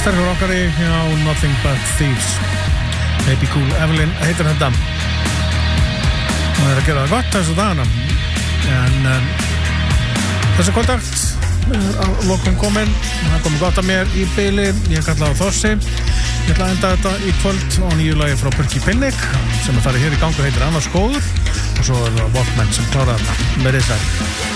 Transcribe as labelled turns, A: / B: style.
A: Sterkur okkar í Nothing But Thieves. Baby Cool Evelyn heitir þetta. Og að gera það gott þessu dagana. En þessi kontakt að lokum komin. Það komið gott að mér í byli. Ég kalla á Þossi. Ég ætla að enda þetta í kvöld á nýju lagi frá Burki Pinnick sem farið hér í gangu heitir Annars góður. Og svo er það Walkman sem klárar þetta. Verið sæl.